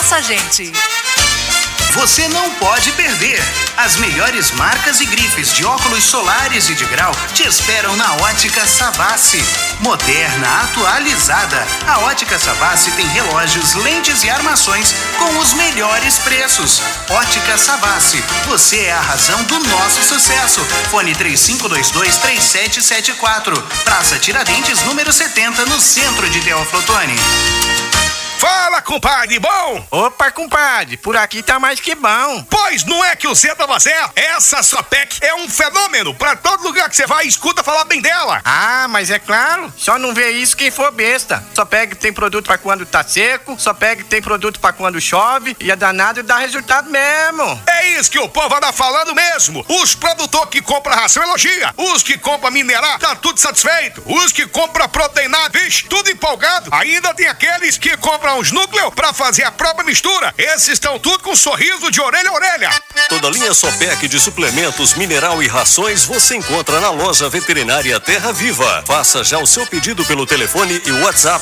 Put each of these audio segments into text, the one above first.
nossa gente. Você não pode perder. As melhores marcas e grifes de óculos solares e de grau te esperam na Ótica Savassi. Moderna, atualizada. A Ótica Savassi tem relógios, lentes e armações com os melhores preços. Ótica Savassi, você é a razão do nosso sucesso. Fone 3522-3774. Praça Tiradentes, número 70, no centro de Teófilo Otoni. Fala, compadre, bom? Opa, compadre, por aqui tá mais que bom. Pois não é que o Zé tava certo? Essa Sopec é um fenômeno. Pra todo lugar que você vai, escuta falar bem dela. Ah, mas é claro, só não vê isso quem for besta. Sopec tem produto pra quando tá seco, Sopec tem produto pra quando chove, e é danado e dá resultado mesmo. É isso que o povo anda falando mesmo. Os produtores que compram ração elogia. Os que compram mineral, tá tudo satisfeito. Os que compram proteinado, vixe, tudo empolgado. Ainda tem aqueles que compram os núcleos pra fazer a própria mistura. Esses estão tudo com um sorriso de orelha a orelha. Toda a linha Sopec de suplementos, mineral e rações você encontra na loja veterinária Terra Viva. Faça já o seu pedido pelo telefone e WhatsApp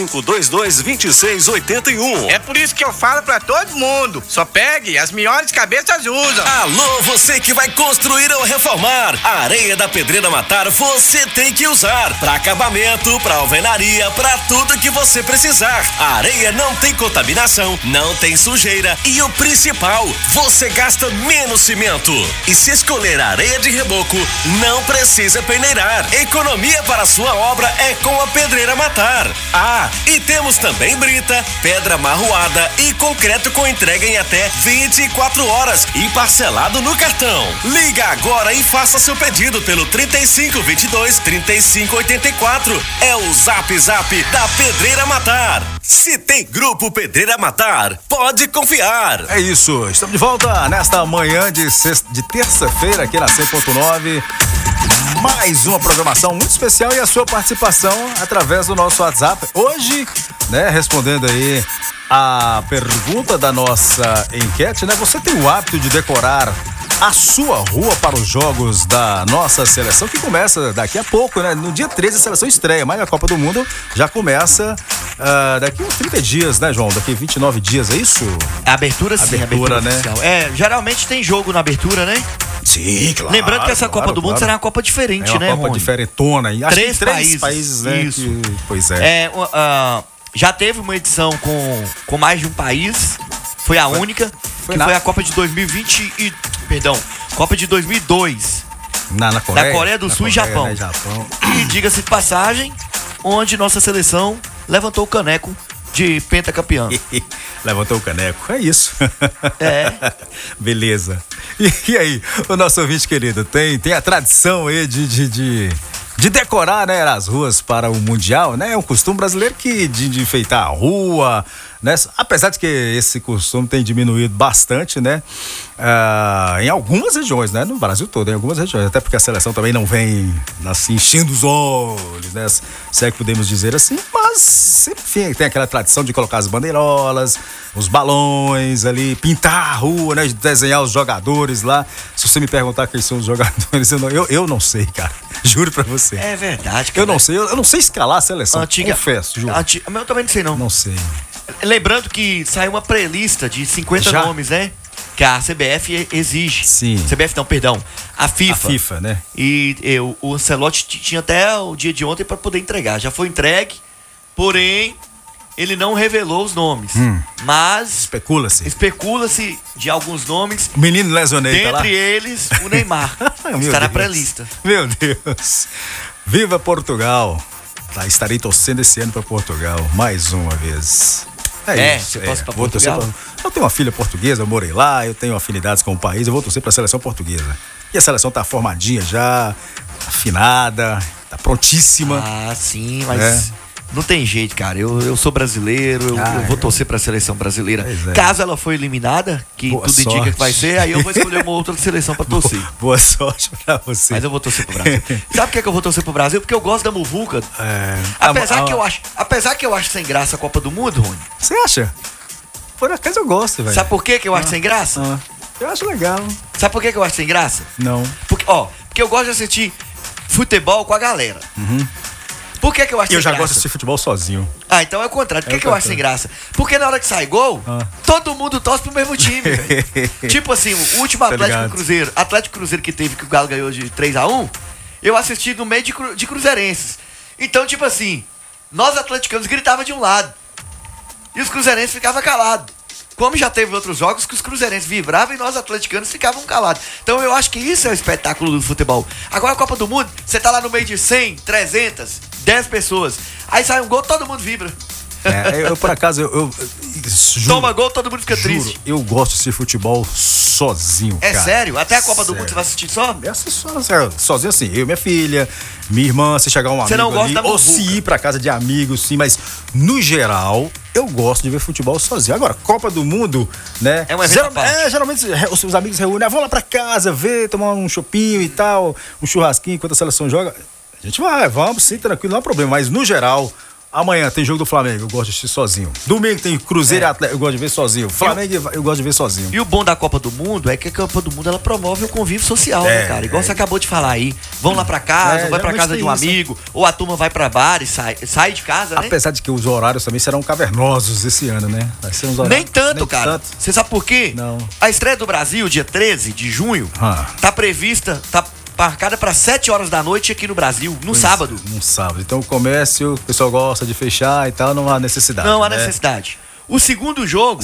3522-2681. É por isso que eu falo pra todo mundo, Sopec, as melhores cabeças usam. Alô, você que vai construir ou reformar. A areia da Pedreira Matar você tem que usar. Pra acabamento, pra alvenaria, pra tudo que você precisar. A areia não tem contaminação, não tem sujeira e o principal, você gasta menos cimento. E se escolher areia de reboco, não precisa peneirar. Economia para a sua obra é com a Pedreira Matar. Ah, e temos também brita, pedra marroada e concreto com entrega em até 24 horas e parcelado no cartão. Liga agora e faça seu pedido pelo 3522-3584. É o Zap Zap da Pedreira Matar. Se tem Grupo Pedreira Matar, pode confiar. É isso, estamos de volta nesta manhã de terça-feira aqui na 100.9. Mais uma programação muito especial e a sua participação através do nosso WhatsApp. Hoje, né, respondendo aí a pergunta da nossa enquete, né? Você tem o hábito de decorar a sua rua para os jogos da nossa seleção, que começa daqui a pouco, né? No dia 13 a seleção estreia, mas a Copa do Mundo já começa daqui uns 30 dias, né, João? Daqui 29 dias, é isso? A abertura, sim. Abertura, né? Oficial. Geralmente tem jogo na abertura, né? Sim, claro. Lembrando que essa Copa do Mundo será uma Copa diferente, né, né, Copa diferentona. Acho três que três países, né? Isso. Pois é. Já teve uma edição com mais de um país. Foi a única, foi a Copa de 2020 Copa de 2002. Na Coreia? Da Coreia do Sul e Japão. Né, Japão. E diga-se de passagem, onde nossa seleção levantou o caneco de pentacampeão. Levantou o caneco, é isso. É. Beleza. E aí, o nosso ouvinte querido, tem a tradição aí de decorar, né, as ruas para o Mundial, né? É um costume brasileiro de enfeitar a rua, né? Apesar de que esse costume tem diminuído bastante, né? Em algumas regiões, né? No Brasil todo, em algumas regiões. Até porque a seleção também não vem assim enchendo os olhos, né? Se é que podemos dizer assim. Mas sempre tem aquela tradição de colocar as bandeirolas, os balões ali, pintar a rua, né? Desenhar os jogadores lá. Se você me perguntar quem são os jogadores, eu não sei, cara. Juro pra você. É verdade, cara. Eu não sei escalar a seleção. Confesso, juro. Mas eu também não sei, não. Não sei. Lembrando que saiu uma playlist de 50 nomes, né? Que a CBF exige. Sim. CBF não, perdão. A FIFA. A FIFA, né? E o Ancelotti tinha até o dia de ontem para poder entregar. Já foi entregue, porém, ele não revelou os nomes. Mas especula-se de alguns nomes. O menino lesionei, tá lá? Dentre eles, o Neymar. Está na pré-lista. Meu Deus. Viva Portugal. Estarei torcendo esse ano para Portugal. Mais uma vez. Você torce pra Portugal? Eu tenho uma filha portuguesa, eu morei lá, eu tenho afinidades com o país, eu vou torcer pra seleção portuguesa. E a seleção tá formadinha já, afinada, tá prontíssima. Ah, sim, mas não tem jeito, cara. Eu sou brasileiro, eu vou torcer pra seleção brasileira. Caso ela for eliminada, que boa tudo sorte. indica que vai ser, aí eu vou escolher uma outra seleção pra torcer. Boa sorte pra você. Mas eu vou torcer pro Brasil. Sabe por que eu vou torcer pro Brasil? Porque eu gosto da muvuca. Apesar que eu acho sem graça a Copa do Mundo, Rony. Você acha? Por acaso eu gosto, velho. Sabe por que eu acho sem graça? Eu acho legal. Sabe por que eu acho sem graça? Não. Porque eu gosto de assistir futebol com a galera. Por que eu acho sem graça? Eu já gosto de assistir futebol sozinho. Ah, então é o contrário. Por que eu acho sem graça? Porque na hora que sai gol, todo mundo torce pro mesmo time, velho. Tipo assim, o último Atlético Cruzeiro que teve, que o Galo ganhou de 3-1, eu assisti no meio de cruzeirenses. Então, tipo assim, nós atleticanos gritava de um lado e os cruzeirenses ficavam calados. Como já teve outros jogos que os cruzeirenses vibravam e nós atleticanos ficavam calados. Então eu acho que isso é o espetáculo do futebol. Agora a Copa do Mundo, você tá lá no meio de 100, 300, 10 pessoas. Aí sai um gol, todo mundo vibra. Eu por acaso, eu juro, toma gol, todo mundo fica triste. Eu gosto de assistir futebol sozinho, cara. É sério? Até a Copa do Mundo você vai assistir só? Eu assisto sozinho assim, eu, minha filha, minha irmã, se chegar um amigo não gosta ali, da ou se ir pra casa de amigos, sim, mas no geral, eu gosto de ver futebol sozinho. Agora, Copa do Mundo, né? É um evento à parte. Geralmente os amigos se reúnem, vão lá pra casa ver, tomar um chopinho e tal, um churrasquinho enquanto a seleção joga. A gente vamos sim, tranquilo, não é problema, mas no geral... Amanhã tem jogo do Flamengo, eu gosto de assistir sozinho. Domingo tem Cruzeiro e Atlético, eu gosto de ver sozinho. Flamengo eu gosto de ver sozinho. E o bom da Copa do Mundo é que a Copa do Mundo ela promove o convívio social, né, cara? Igual você acabou de falar aí. Vão lá pra casa, vai pra casa de um amigo, ou a turma vai pra bar e sai de casa, né? Apesar de que os horários também serão cavernosos esse ano, né? Vai ser uns horários... Nem tanto, cara. Você sabe por quê? Não. A estreia do Brasil, dia 13 de junho, tá prevista, tá marcada para 7 horas da noite aqui no Brasil, no sábado. No sábado. Então o comércio, o pessoal gosta de fechar e tal, não há necessidade. Não há necessidade. O segundo jogo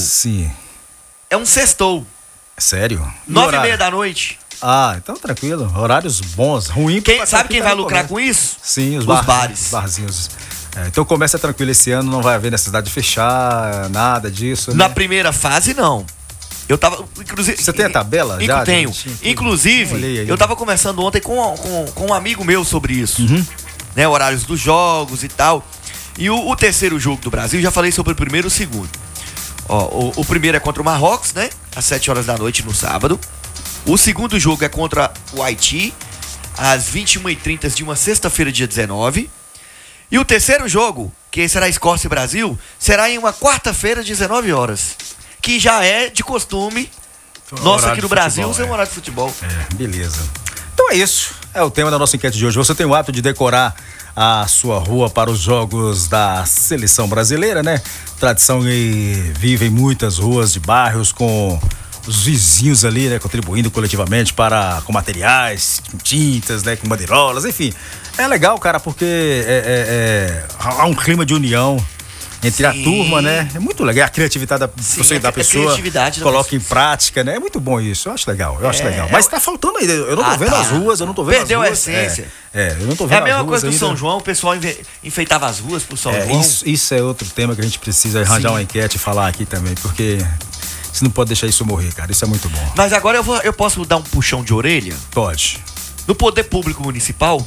é um sextou. Sério? 9h30 da noite. Ah, então tranquilo. Horários bons, ruim. Sabe quem vai lucrar com isso? Sim, os bares. Os barzinhos. Então o comércio é tranquilo esse ano, não vai haver necessidade de fechar, nada disso. Na primeira fase, não. Eu tava, inclusive... Você tem a tabela já? Tenho. Inclusive, eu tava conversando ontem com um amigo meu sobre isso. Né, horários dos jogos e tal. E o terceiro jogo do Brasil, já falei sobre o primeiro e o segundo. Ó, o primeiro é contra o Marrocos, né? Às 7 horas da noite no sábado. O segundo jogo é contra o Haiti, às 21h30 de uma sexta-feira, dia 19. E o terceiro jogo, que será Escócia e Brasil, será em uma quarta-feira, 19 horas. Que já é de costume nosso aqui no Brasil, ser um horário de futebol. Beleza. Então é isso. É o tema da nossa enquete de hoje. Você tem o hábito de decorar a sua rua para os jogos da seleção brasileira, né? Tradição e vive em muitas ruas de bairros com os vizinhos ali, né? Contribuindo coletivamente com materiais, com tintas, né? Com bandeirolas, enfim. É legal, cara, porque há um clima de união entre a turma, né? É muito legal. A criatividade da pessoa coloca em prática, né? É muito bom isso. Eu acho legal. Mas tá faltando ainda. Eu não tô vendo as ruas, eu não tô vendo Perdeu as ruas. Perdeu a essência. Eu não tô vendo as ruas. É a mesma coisa do ainda. São João, o pessoal enfeitava as ruas pro São João. Isso é outro tema que a gente precisa arranjar uma enquete e falar aqui também, porque você não pode deixar isso morrer, cara. Isso é muito bom. Mas agora eu posso dar um puxão de orelha? Pode. No poder público municipal?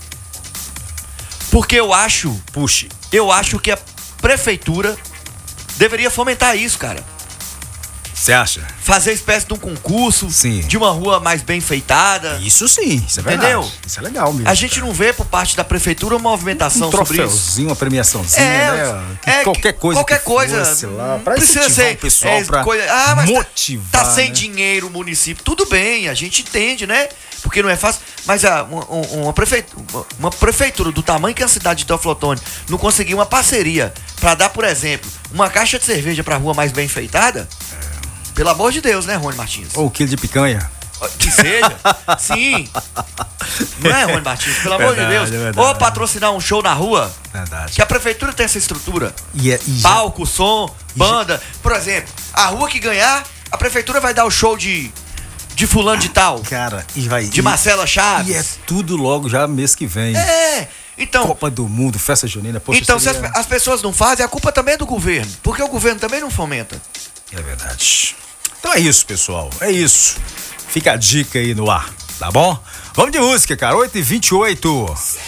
Porque eu acho que a prefeitura deveria fomentar isso, cara. Você acha? Fazer espécie de um concurso, de uma rua mais bem enfeitada. Isso sim, isso é verdade. Entendeu? Isso é legal mesmo. A gente não vê por parte da prefeitura uma movimentação sobre isso. Um troféuzinho, uma premiaçãozinha, né? Qualquer coisa. Fosse lá, pra precisa ser o pessoal, pra mas motivar. Tá sem dinheiro o município. Tudo bem, a gente entende, né? Porque não é fácil. Mas uma prefeitura do tamanho que a cidade de Teoflotone não conseguir uma parceria pra dar, por exemplo, uma caixa de cerveja pra rua mais bem enfeitada. Pelo amor de Deus, né, Rony Martins? Ou um quilo de picanha. Que seja. Sim. Não é, Rony Martins? Pelo amor de Deus. Ou patrocinar um show na rua. Verdade. Que a prefeitura tem essa estrutura. Palco, som, banda. Por exemplo, a rua que ganhar, a prefeitura vai dar o show de fulano de tal. Cara, de Marcela Chaves. E é tudo logo já mês que vem. Então, Copa do Mundo, festa junina. Poxa, então, se as pessoas não fazem, a culpa também é do governo. Porque o governo também não fomenta. É verdade. Então é isso, pessoal. É isso. Fica a dica aí no ar, tá bom? Vamos de música, cara. 8h28.